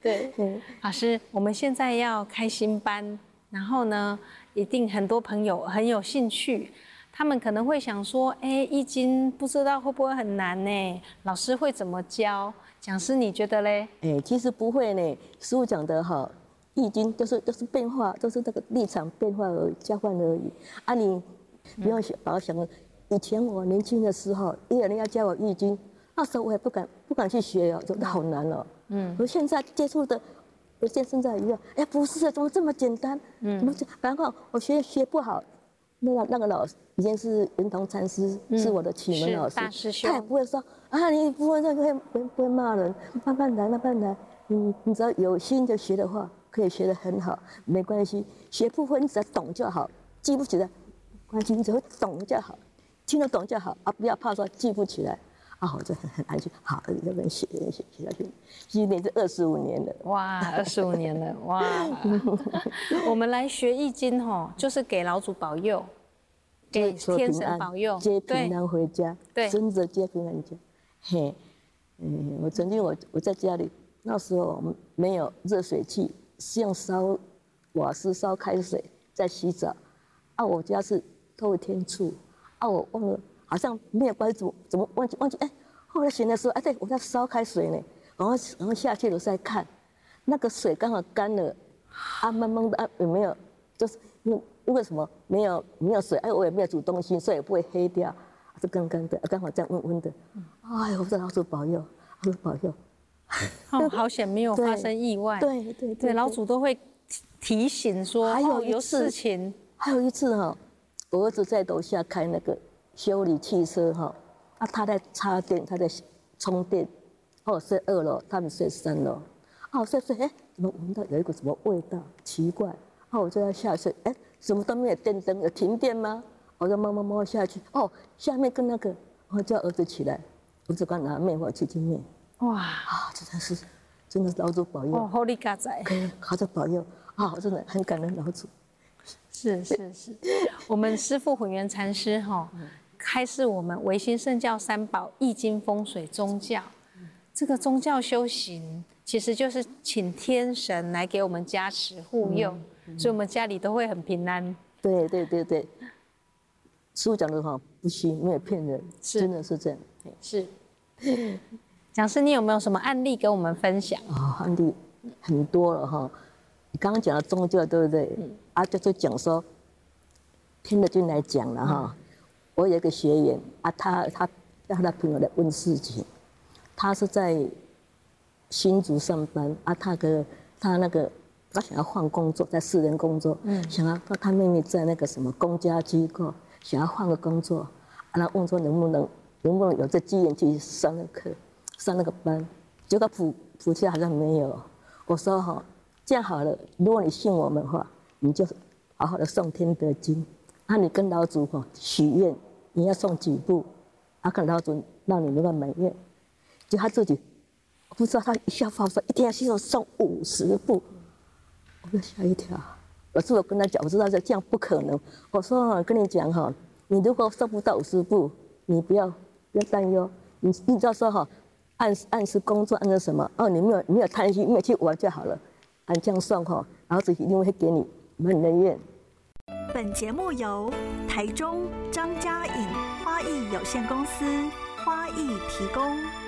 对，老师，我们现在要开新班，然后呢，一定很多朋友很有兴趣，他们可能会想说，易经不知道会不会很难呢？老师会怎么教？讲师你觉得嘞？ 其实不会呢，师傅讲的哈，易经都是变化，都是那个立场变化而已，交换而已。啊，你不要把它想了。以前我年轻的时候，也有人要教我易经，那时候我也不敢去学哦，觉得好难哦。我现在接触的，我现在一样，不是，怎么这么简单？怎么然后我学不好，那个老师以前是圆通禅师，是我的启蒙老师， 大师兄， 他也不会说啊，你不会骂人，慢慢来，慢慢来。你只要有心的学的话，可以学得很好，没关系。学不会，你只要懂就好，记不起来，关系，你只会懂就好，听得懂就好啊，不要怕说记不起来。啊，我就很安心，好，那边学下去，今年是25年了。 哇，25年了，哇！我们来学易经吼，就是给老祖保佑，给天神保佑， 接平安回家， 对， 孙子接平安家。嘿，我曾经我在家里，那时候我们没有热水器，是用烧瓦斯烧开水在洗澡。啊，我家是透天厝，啊，我忘了。好像没有关系，怎么忘记？后来醒的时候，对，我在烧开水呢，然后下去楼再看，那个水刚好干了，啊，蒙蒙的啊，有没有？就是因为什么没有水，我也没有煮东西，所以也不会黑掉，是干干的，刚好这样温温的。哎呦，我说老祖保佑，老祖保佑。 哦，好险没有发生意外。对，老祖都会提醒说， 还有事情。 还有一次哈，我儿子在楼下开那个修理汽车哈，啊，他在插电，他在充电，我睡2楼，他们睡3楼，啊，我睡，怎么闻到有一股什么味道？奇怪，啊，我就要下去，什么都没有电灯，有停电吗？我就摸下去，哦，下面跟那个，我叫儿子起来，儿子刚拿灭火器去灭，哇，啊，真的是老祖保佑， 好利嘎仔， 好的保佑，啊，我真的很感恩老祖。 是，我们师父混元禅师哈，开示我们唯心圣教3宝、易经、风水、宗教。这个宗教修行其实就是请天神来给我们加持护佑，所以我们家里都会很平安。 对，师父讲的哈，不虚，没有骗人，真的是这样。 是，讲师，你有没有什么案例跟我们分享？ 案例很多了哈。你刚刚讲的宗教，对不对？就是讲说，听得进来讲了哈。我有一个学员啊，他让他朋友来问事情，他是在新竹上班啊，他想要换工作，在私人工作，想要他妹妹在那个什么公家机构，想要换个工作，他问说能不能有这机缘去上那课，上那个班，结果普及好像没有。我说哈。这样好了，如果你信我们的话，你就好好的诵天德经。你跟老祖许愿，你要诵几部，看老祖让你能够满愿。就他自己不知道，他一下发说一天要诵50部，我就吓一跳。我跟他讲，我知道这样不可能。我说跟你讲哈，你如果诵不到50部，你不要担忧，你只要说按时工作，按照什么你没有贪心，没有去玩就好了。按这样算然后自己一定会给你满的愿。 本节目由台中张家颖花艺有限公司花艺提供。